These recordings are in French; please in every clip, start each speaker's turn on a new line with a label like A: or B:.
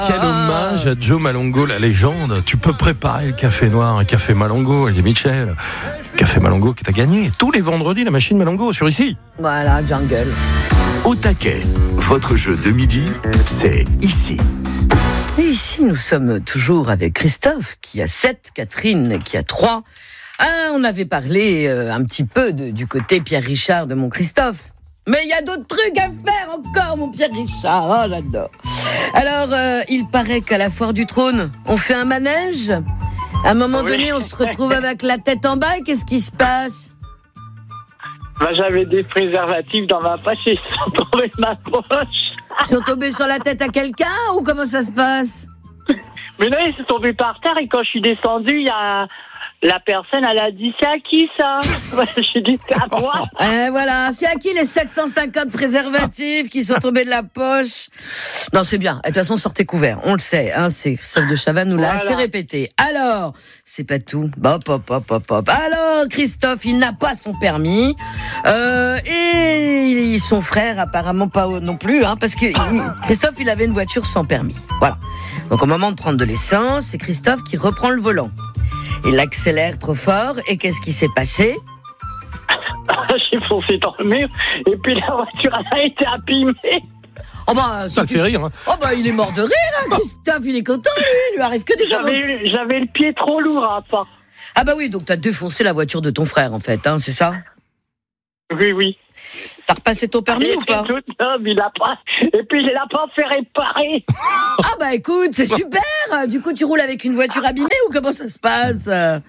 A: Quel hommage à Joe Malongo, la légende. Tu peux préparer le café noir, un café Malongo, Eddie Mitchell. Café Malongo qui t'a gagné. Tous les vendredis, la machine Malongo sur ici.
B: Voilà, jungle.
C: Au taquet, votre jeu de midi, c'est ici.
B: Et ici, nous sommes toujours avec Christophe, qui a 7, Catherine, qui a 3. On avait parlé un petit peu du côté Pierre Richard de mon Christophe. Mais il y a d'autres trucs à faire encore, mon Pierre Richard. Oh, j'adore. Alors, il paraît qu'à la Foire du Trône, on fait un manège. À un moment donné, on se retrouve avec la tête en bas. Et qu'est-ce qui se passe ?
D: J'avais des préservatifs dans ma poche et ils sont tombés de ma poche.
B: Ils sont tombés sur la tête à quelqu'un ou comment ça se passe ?
D: Mais non, ils sont tombés par terre et quand je suis descendue, il y a... La personne, elle a dit, c'est à qui ça ? J'ai dit, c'est à moi.
B: Voilà, c'est à qui les 750 préservatifs qui sont tombés de la poche ? Non, c'est bien. De toute façon, sortez couverts. On le sait, hein, c'est Christophe de Chavannes nous l'a assez répété. Alors, c'est pas tout. Hop. Alors, Christophe, il n'a pas son permis. Et son frère, apparemment pas non plus, hein, parce que Christophe, il avait une voiture sans permis. Voilà. Donc, au moment de prendre de l'essence, c'est Christophe qui reprend le volant. Il accélère trop fort, et qu'est-ce qui s'est passé ?
D: J'ai foncé dans le mur, et puis la voiture a été abîmée.
A: Oh bah, ça le fait rire. Hein.
B: Oh bah, il est mort de rire, hein, Christophe, il est content, lui, il lui arrive que des choses.
D: J'avais le pied trop lourd à part.
B: Ah bah oui, donc t'as défoncé la voiture de ton frère, en fait, hein, c'est ça ?
D: Oui.
B: T'as repassé ton permis ou pas ?
D: Non, mais il l'a pas. Et puis, il l'a pas fait réparer.
B: Ah bah écoute, c'est super. Du coup, tu roules avec une voiture abîmée ou comment ça se passe ?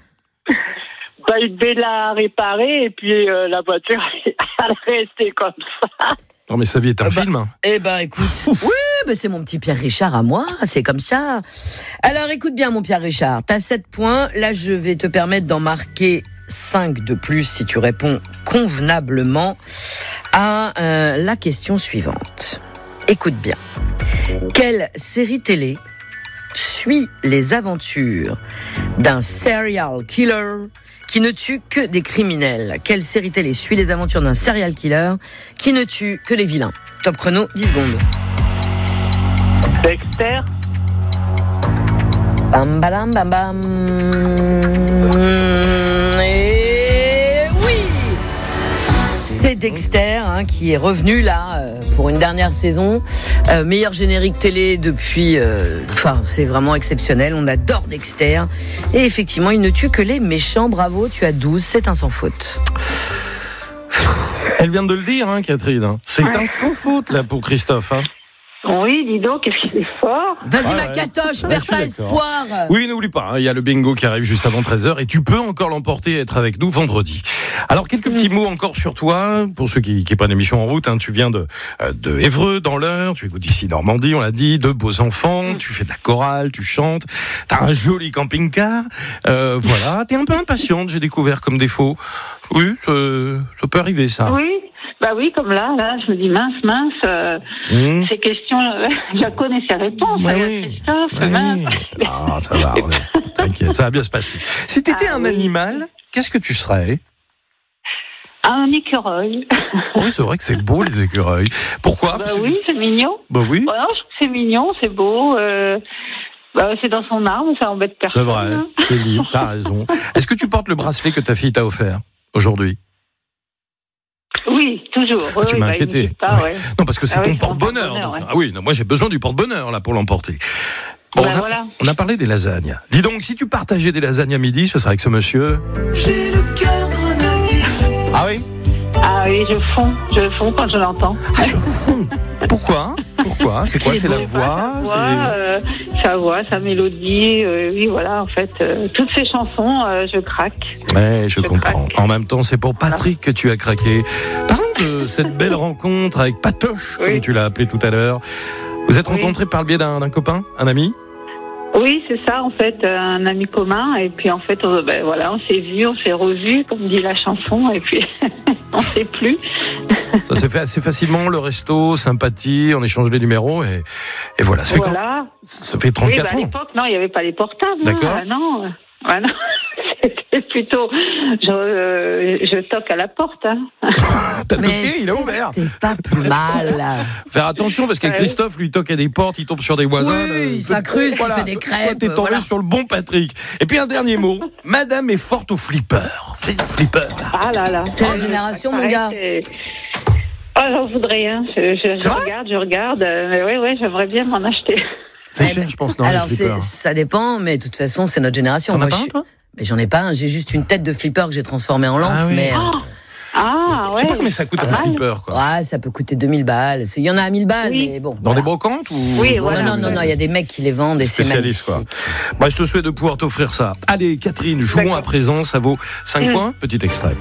D: Il devait la réparer et puis la voiture, elle est restée comme ça.
A: Non mais sa vie est un film.
B: Eh ben écoute, oui, mais c'est mon petit Pierre Richard à moi, c'est comme ça. Alors écoute bien mon Pierre Richard, t'as 7 points, là je vais te permettre d'en marquer 5 de plus si tu réponds convenablement à la question suivante. Écoute bien. Quelle série télé suit les aventures d'un serial killer qui ne tue que des criminels ? Quelle série télé suit les aventures d'un serial killer qui ne tue que les vilains ? Top chrono, 10 secondes.
D: Dexter.
B: Bam badam bam bam. Et oui, c'est Dexter qui est revenu là pour une dernière saison. Meilleur générique télé depuis. C'est vraiment exceptionnel. On adore Dexter. Et effectivement, il ne tue que les méchants. Bravo, tu as 12. C'est un sans faute.
A: Elle vient de le dire, Catherine. C'est un sans faute là pour Christophe.
D: Oui, dis donc, qu'est-ce qu'il est fort.
B: Vas-y, ma catoche, perds pas espoir.
A: Oui, n'oublie pas, il y a le bingo qui arrive juste avant 13h et tu peux encore l'emporter et être avec nous vendredi. Alors, quelques petits mots encore sur toi, pour ceux qui prennent l'émission en route. Tu viens de Évreux, dans l'Eure, tu écoutes ici Normandie, on l'a dit, 2 beaux enfants, tu fais de la chorale, tu chantes, t'as un joli camping-car, voilà, t'es un peu impatiente, j'ai découvert comme défaut. Oui, ça peut arriver, ça.
E: Oui. Bah oui, comme là, je me dis mince, ces questions, je connais ces réponses, Christophe, mince.
A: Ah, ça va, t'inquiète, ça va bien se passer. Si t'étais un animal, qu'est-ce que tu serais ?
E: Un écureuil.
A: Oui, c'est vrai que c'est beau, les écureuils. Pourquoi ?
E: Oui, c'est mignon.
A: Bah oui.
E: Voilà, je trouve que c'est mignon, c'est beau. C'est dans son arme, ça embête personne.
A: C'est vrai, c'est libre, t'as raison. Est-ce que tu portes le bracelet que ta fille t'a offert aujourd'hui ?
E: Oui, toujours.
A: Tu m'as inquiété. Non, parce que c'est ton porte-bonheur. Ah oui, non, moi j'ai besoin du porte-bonheur là pour l'emporter. Bon, on a parlé des lasagnes. Dis donc, si tu partageais des lasagnes à midi, ce serait avec ce monsieur.
F: J'ai le cœur grenadier.
A: Ah oui ?
E: Ah oui, je fonds quand je l'entends.
A: Ah, je fonds. Pourquoi ? C'est quoi ? C'est la voix,
E: sa voix, sa mélodie. Oui, voilà, en fait, toutes ces chansons, je craque.
A: Ouais, je comprends. En même temps, c'est pour Patrick que tu as craqué. Parlons de cette belle rencontre avec Patoche, comme tu l'as appelé tout à l'heure. Vous êtes rencontrés par le biais d'un copain, un ami ?
E: Oui, c'est ça, en fait, un ami commun. Et puis, en fait, on s'est vus, on s'est revus, comme dit la chanson, et puis on ne sait plus.
A: Ça s'est fait assez facilement, le resto, sympathie, on échange les numéros, et voilà. Ça fait 34 ans.
E: À l'époque, non, il n'y avait pas les portables.
A: D'accord.
E: Non. C'était plutôt, je toque à la porte. Hein.
A: T'as toqué, il a ouvert.
B: C'était pas plus mal.
A: Faire attention parce que Christophe lui toque à des portes, il tombe sur des voisins.
B: Oui, il s'incruste, il fait des crêpes.
A: T'es tombé sur le bon Patrick. Et puis un dernier mot. Madame est forte au flipper. Flipper.
E: Ah là là.
B: C'est la génération, mon gars.
E: Oh, j'en voudrais, hein. Je regarde. Mais ouais, j'aimerais bien m'en acheter.
A: C'est cher, je pense, non?
B: Alors, ça dépend, mais de toute façon, c'est notre génération.
A: T'en as pas un, toi?
B: Mais j'en ai pas un, j'ai juste une tête de flipper que j'ai transformée en lampe.
A: Ah oui.
B: Mais,
E: Ah,
A: Je sais pas combien ça coûte un flipper, quoi.
B: ouais, ça peut coûter 2000 balles. Il y en a à 1000 balles,
E: Oui.
B: mais bon.
A: Dans
B: voilà.
A: des brocantes ou...
E: Oui, voilà.
B: Non, il y a des mecs qui les vendent et c'est
A: Spécialiste,
B: magnifique.
A: quoi. Bah, je te souhaite de pouvoir t'offrir ça. Allez, Catherine, jouons
E: D'accord.
A: à présent. Ça vaut 5 points. Petit extrait.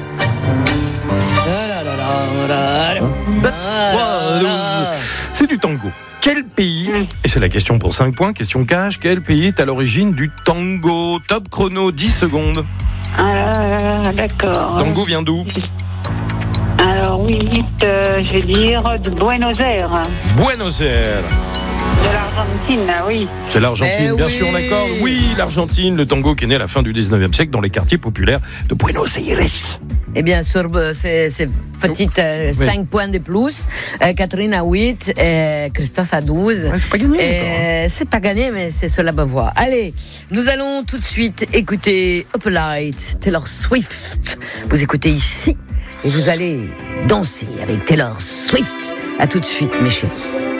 A: C'est du tango. Quel pays, et c'est la question pour 5 points, question cash, quel pays est à l'origine du tango? Top chrono, 10 secondes.
E: Ah, d'accord.
A: Tango vient d'où?
E: Alors, oui, vite, je vais dire de Buenos Aires.
A: Buenos Aires.
E: De l'Argentine, oui.
A: C'est l'Argentine,
B: Eh
A: bien
B: oui.
A: sûr, on accorde. Oui, l'Argentine, le tango qui est né à la fin du 19e siècle dans les quartiers populaires de Buenos Aires.
B: Eh bien, sur ces petites 5 points de plus, Catherine a 8, Christophe a 12.
A: Ouais, c'est pas gagné encore.
B: C'est pas gagné, mais c'est sur la bonne voie. Allez, nous allons tout de suite écouter Opalite, Taylor Swift. Vous écoutez ici et vous allez danser avec Taylor Swift. À tout de suite, mes chéris.